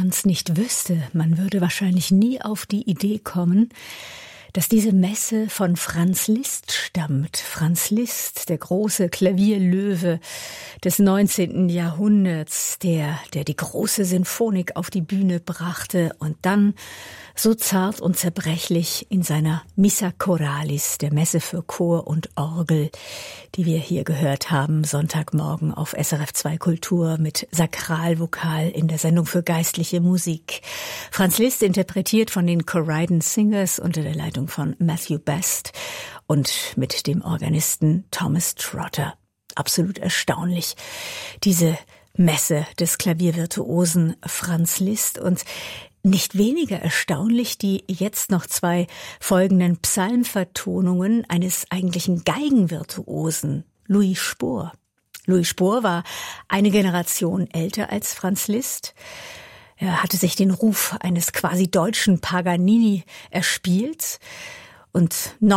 man's nicht wüsste, man würde wahrscheinlich nie auf die Idee kommen, dass diese Messe von Franz Liszt stammt. Franz Liszt, der große Klavierlöwe des 19. Jahrhunderts, der die große Sinfonik auf die Bühne brachte und dann so zart und zerbrechlich in seiner Missa Choralis, der Messe für Chor und Orgel, die wir hier gehört haben, Sonntagmorgen auf SRF 2 Kultur mit Sakralvokal in der Sendung für geistliche Musik. Franz Liszt interpretiert von den Corydon Singers unter der Leitung von Matthew Best und mit dem Organisten Thomas Trotter. Absolut erstaunlich, diese Messe des Klaviervirtuosen Franz Liszt, und nicht weniger erstaunlich die jetzt noch 2 folgenden Psalmvertonungen eines eigentlichen Geigenvirtuosen, Louis Spohr. Louis Spohr war eine Generation älter als Franz Liszt. Er hatte sich den Ruf eines quasi deutschen Paganini erspielt. Und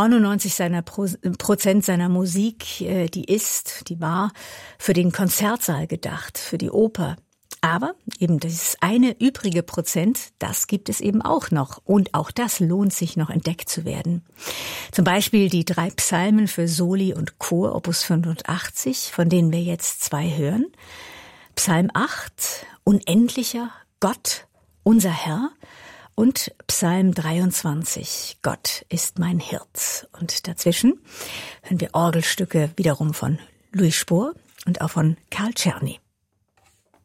99% seiner Musik, die war für den Konzertsaal gedacht, für die Oper. Aber eben dieses eine übrige Prozent, das gibt es eben auch noch. Und auch das lohnt sich noch entdeckt zu werden. Zum Beispiel die 3 Psalmen für Soli und Chor, Opus 85, von denen wir jetzt 2 hören. Psalm 8, Unendlicher Gott, unser Herr. Und Psalm 23, Gott ist mein Hirt. Und dazwischen hören wir Orgelstücke wiederum von Louis Spohr und auch von Carl Czerny.